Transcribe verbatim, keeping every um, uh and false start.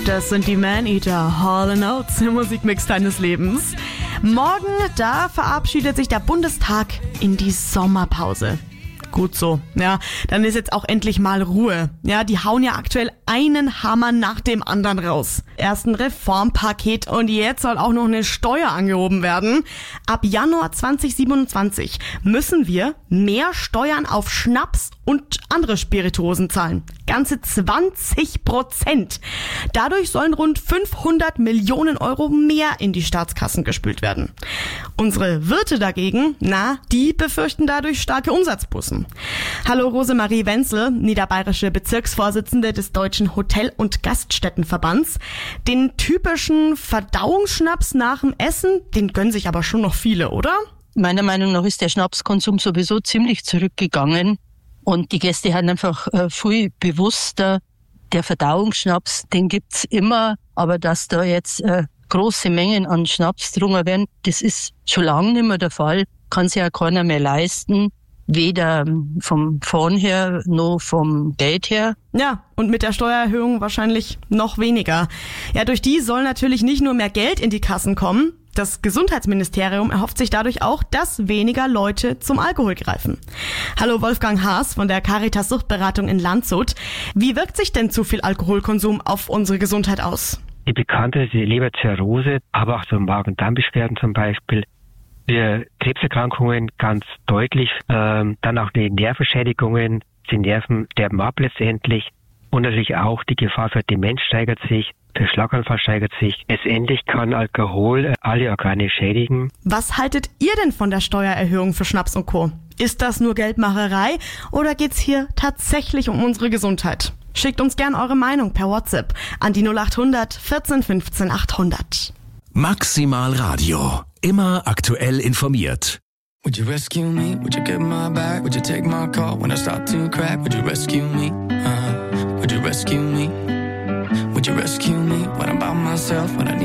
Das sind die Man-Eater, Hall and Oates, im Musikmix deines Lebens. Morgen, da verabschiedet sich der Bundestag in die Sommerpause. Gut so, ja, dann ist jetzt auch endlich mal Ruhe. Ja, die hauen ja aktuell einen Hammer nach dem anderen raus. Erst ein Reformpaket und jetzt soll auch noch eine Steuer angehoben werden. Ab Januar zwanzig siebenundzwanzig müssen wir mehr Steuern auf Schnaps und andere Spirituosen zahlen. Ganze zwanzig Prozent. Dadurch sollen rund fünfhundert Millionen Euro mehr in die Staatskassen gespült werden. Unsere Wirte dagegen, na, die befürchten dadurch starke Umsatzbußen. Hallo Rosemarie Wenzel, niederbayerische Bezirksvorsitzende des Deutschen Hotel- und Gaststättenverbands. Den typischen Verdauungsschnaps nach dem Essen, den gönnen sich aber schon noch viele, oder? Meiner Meinung nach ist der Schnapskonsum sowieso ziemlich zurückgegangen und die Gäste haben einfach äh, viel bewusster. Der Verdauungsschnaps, den gibt's immer, aber dass da jetzt äh, große Mengen an Schnaps drungen werden, das ist schon lange nicht mehr der Fall, kann sich ja keiner mehr leisten. Weder vom Fonds her, noch vom Geld her. Ja, und mit der Steuererhöhung wahrscheinlich noch weniger. Ja, durch die soll natürlich nicht nur mehr Geld in die Kassen kommen. Das Gesundheitsministerium erhofft sich dadurch auch, dass weniger Leute zum Alkohol greifen. Hallo Wolfgang Haas von der Caritas Suchtberatung in Landshut. Wie wirkt sich denn zu viel Alkoholkonsum auf unsere Gesundheit aus? Die bekannte die Leberzirrhose, aber auch so Magen-Darm-Beschwerden zum Beispiel. Für Krebserkrankungen ganz deutlich, ähm, dann auch die Nervenschädigungen, die Nerven sterben ab letztendlich und natürlich auch die Gefahr für Demenz steigert sich, für Schlaganfall steigert sich. Letztendlich kann Alkohol alle Organe schädigen. Was haltet ihr denn von der Steuererhöhung für Schnaps und Co.? Ist das nur Geldmacherei oder geht's hier tatsächlich um unsere Gesundheit? Schickt uns gern eure Meinung per WhatsApp an die null acht hundert vierzehn fünfzehn achthundert. Maximal Radio. Immer aktuell informiert. Would you rescue me? Would you get my back? Would you take my call when I start to crack? Would you rescue me? Uh, would you rescue me? Would you rescue me when I'm by myself? When I need